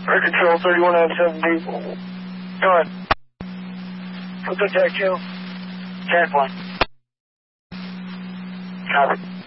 Air Control 3197 people. Go ahead. Contact you. 10-1. Copy.